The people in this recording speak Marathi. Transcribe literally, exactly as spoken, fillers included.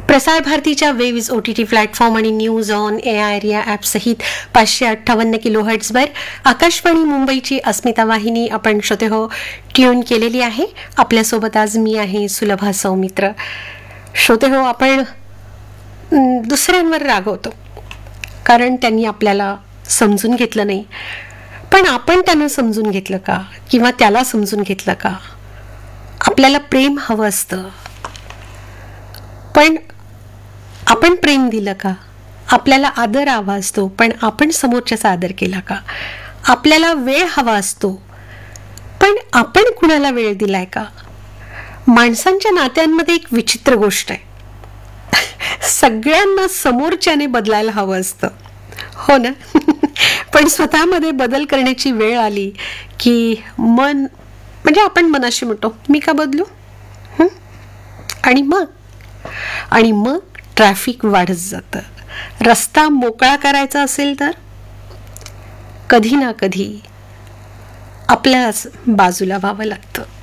प्रसार भारतीच्या waves O T T platform आणि news on A I Riya app सहित पाचशे अठ्ठावन्न किलो हर्ट्झवर आकाशवाणी मुंबईची अस्मिता वाहिनी आपण श्रोते हो ट्यून केलेली आहे. आपल्यासोबत आज मी आहे सुलभा सौमित्र. श्रोते हो, आपण दुसऱ्यांवर रागवतो कारण त्यांनी आपल्याला समजून घेतलं नाही, पण आपण त्यांना समजून घेतलं का किंवा त्याला समजून घेतलं का? आपल्याला प्रेम हवं असतं, पण आपण प्रेम दिलं का? आपल्याला आदर हवा असतो, पण आपण समोरच्याचा आदर केला का? आपल्याला वेळ हवा असतो, पण आपण कुणाला वेळ दिलाय का? माणसांच्या नात्यांमध्ये एक विचित्र गोष्ट आहे, सगळ्यांना समोरच्याने बदलायला हवं असतं, हो ना? पण स्वतःमध्ये बदल करण्याची वेळ आली की मन म्हणजे आपण मनाशी म्हणतो मी का बदलू, आणि मग आणि मग ट्रॅफिक वाढत जातं. रस्ता मोकळा करायचा असेल तर कधी ना कधी आपल्याच बाजूला व्हावं लागतं.